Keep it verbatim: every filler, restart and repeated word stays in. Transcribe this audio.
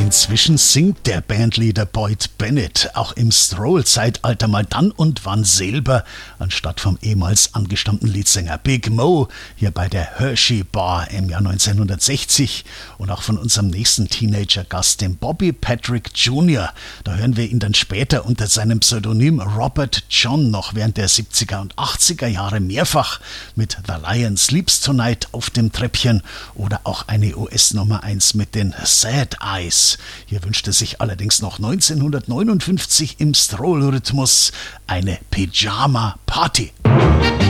Inzwischen singt der Bandleader Boyd Bennett auch im Stroll-Zeitalter mal dann und wann selber, anstatt vom ehemals angestammten Leadsänger Big Mo, hier bei der Hershey Bar im Jahr neunzehnhundertsechzig. Und auch von unserem nächsten Teenager-Gast, dem Bobby Patrick Junior Da hören wir ihn dann später unter seinem Pseudonym Robert John noch während der siebziger und achtziger Jahre mehrfach mit The Lion Sleeps Tonight auf dem Treppchen oder auch eine U S-Nummer eins mit den Sad Eyes. Hier wünschte sich allerdings noch neunzehnhundertneunundfünfzig im Stroll-Rhythmus eine Pyjama Party.